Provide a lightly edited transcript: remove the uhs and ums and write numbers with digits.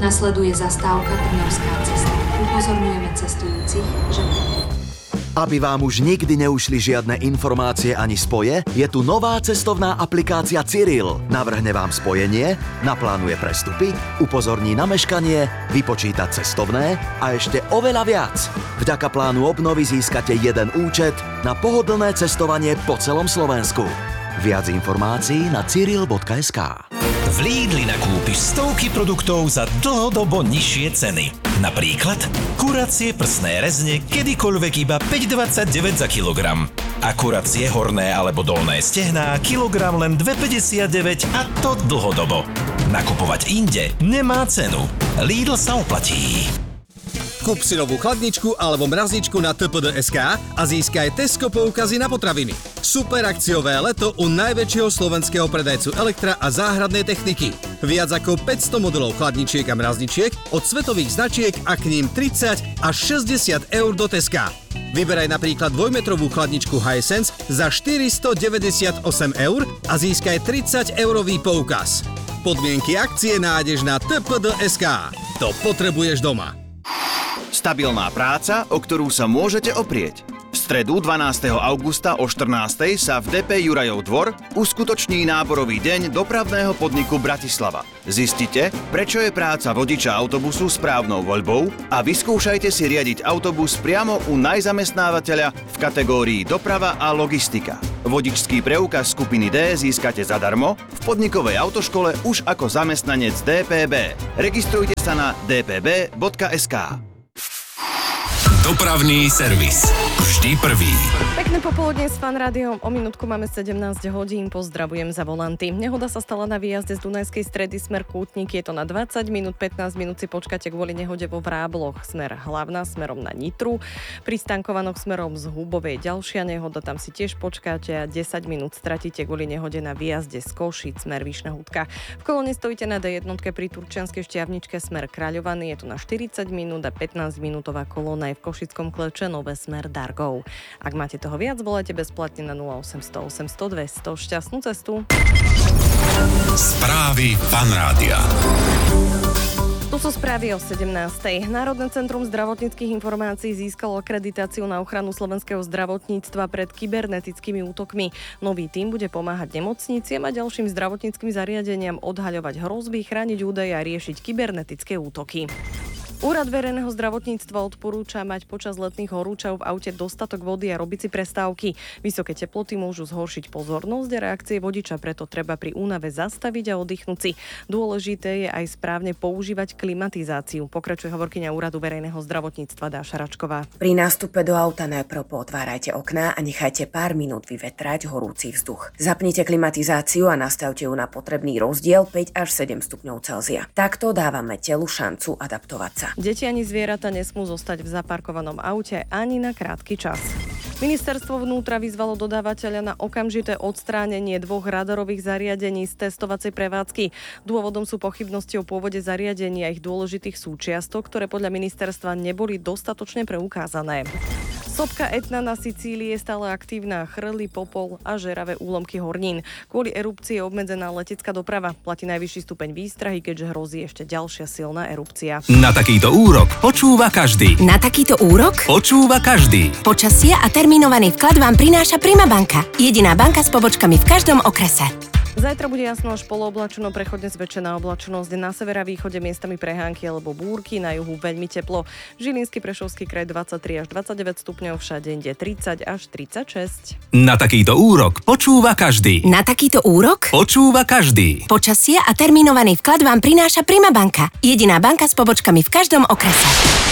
Nasleduje zastávka Trnavská cesta. Upozorňujeme cestujúcich, že... Aby vám už nikdy neušli žiadne informácie ani spoje, je tu nová cestovná aplikácia Cyril. Navrhne vám spojenie, naplánuje prestupy, upozorní na meškanie, vypočíta cestovné a ešte oveľa viac. Vďaka plánu obnovy získate jeden účet na pohodlné cestovanie po celom Slovensku. Viac informácií na cyril.sk. V Lidli nakúpiš stovky produktov za dlhodobo nižšie ceny. Napríklad kuracie prsné rezne kedykoľvek iba 5,29 za kilogram. A kuracie horné alebo dolné stehná kilogram len 2,59 a to dlhodobo. Nakupovať inde nemá cenu. Lidl sa oplatí. Kúp si novú chladničku alebo mrazničku na tpd.sk a získaj Tesco poukazy na potraviny. Super akciové leto u najväčšieho slovenského predajcu elektra a záhradnej techniky. Viac ako 500 modelov chladničiek a mrazničiek od svetových značiek a k ním 30 až 60 eur do Teska. Vyberaj napríklad 2-metrovú chladničku Hisense za 498 eur a získaj 30-eurový poukaz. Podmienky akcie nájdeš na tpd.sk. To potrebuješ doma. Stabilná práca, o ktorú sa môžete oprieť. V stredu 12. augusta o 14. sa v DP Jurajov dvor uskutoční náborový deň dopravného podniku Bratislava. Zistite, prečo je práca vodiča autobusu správnou voľbou a vyskúšajte si riadiť autobus priamo u najzamestnávateľa v kategórii doprava a logistika. Vodičský preukaz skupiny D získate zadarmo v podnikovej autoškole už ako zamestnanec DPB. Registrujte sa na dpb.sk. Dopravný servis. Vždy prvý. Pekné popoludne s Fan rádiom. O minútku máme 17 hodín. Pozdravujem za volanty. Nehoda sa stala na výjazde z Dunajskej Stredy smer Kútnik. Je to na 20 minút, 15 minút si počkáte kvôli nehode vo Vrábloch. Smer Hlavná smerom na Nitru. Pri Stankovanoch smerom z Hubovej ďalšia nehoda. Tam si tiež počkáte a 10 minút stratíte kvôli nehode na výjazde z Košíc smer Vyšná Hudka. V kolóne stojíte na D1 pri Turčianskej Šťavničke smer Kráľovany. Je to na 40 minút a 15 minútová kolóna je v Košickom Kleče Nové smer Dargov. Ak máte toho viac, volajte bezplatne na 0800 800 200. Šťastnú cestu. Správy Fan rádia. Tu sú správy o 17. Národné centrum zdravotníckych informácií získalo akreditáciu na ochranu slovenského zdravotníctva pred kybernetickými útokmi. Nový tím bude pomáhať nemocniciam a ďalším zdravotníckym zariadeniam odhaľovať hrozby, chrániť údaje a riešiť kybernetické útoky. Úrad verejného zdravotníctva odporúča mať počas letných horúčav v aute dostatok vody a robiť si prestávky. Vysoké teploty môžu zhoršiť pozornosť a reakcie vodiča, preto treba pri únave zastaviť a oddychnúť si. Dôležité je aj správne používať klimatizáciu, pokračuje hovorkyňa Úradu verejného zdravotníctva Dáša Račková. Pri nástupe do auta najprv pootvárajte okná a nechajte pár minút vyvetrať horúci vzduch. Zapnite klimatizáciu a nastavte ju na potrebný rozdiel 5 až 7 stupňov Celzia. Takto dávame telu šancu adaptovať sa. Deti ani zvieratá nesmú zostať v zaparkovanom aute ani na krátky čas. Ministerstvo vnútra vyzvalo dodávateľa na okamžité odstránenie 2 radarových zariadení z testovacej prevádzky. Dôvodom sú pochybnosti o pôvode zariadení a ich dôležitých súčiastok, ktoré podľa ministerstva neboli dostatočne preukázané. Sopka Etna na Sicílii je stále aktívna, chrlí popol a žeravé úlomky hornín. Kvôli erupcii je obmedzená letecká doprava. Platí najvyšší stupeň výstrahy, keďže hrozí ešte ďalšia silná erupcia. Na takýto úrok počúva každý. Na takýto úrok Počúva každý. počasie a termínovaný vklad vám prináša Prima banka. Jediná banka s pobočkami v každom okrese. Zajtra bude jasno až polooblačno, prechodne zväčšená oblačnosť. Na severa východe miestami prehánky alebo búrky, na juhu veľmi teplo. Žilinský, Prešovský kraj 23 až 29 stupňov, všade inde 30 až 36. Na takýto úrok počúva každý. Na takýto úrok Počúva každý. počasie a termínovaný vklad vám prináša Prima banka. Jediná banka s pobočkami v každom okrese.